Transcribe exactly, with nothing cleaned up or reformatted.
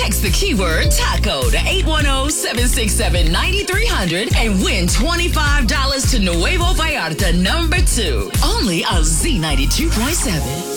Text the keyword taco to eight one zero, seven six seven, nine three zero zero and win twenty-five dollars to Nuevo Vallarta number two. Only on Z ninety-two point seven.